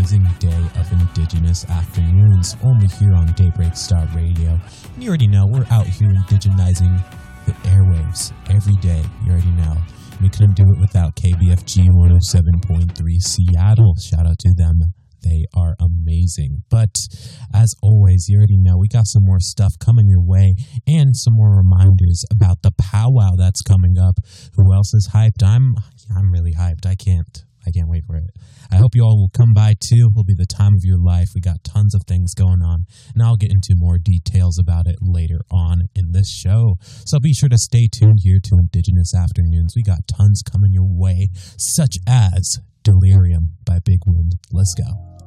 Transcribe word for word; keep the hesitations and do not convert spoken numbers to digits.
amazing day of Indigenous Afternoons, only here on Daybreak Star Radio. And you already know, we're out here indigenizing the airwaves every day. You already know. We couldn't do it without K B F G one oh seven point three Seattle. Shout out to them. They are amazing. But as always, you already know we got some more stuff coming your way and some more reminders about the powwow that's coming up. Who else is hyped? I'm I'm really hyped. I can't I can't wait for it. I hope you all will come by too. It will be the time of your life. We got tons of things going on, and I'll get into more details about it later on in this show. So be sure to stay tuned here to Indigenous Afternoons. We got tons coming your way, such as Delirium by Big Wind. Let's go.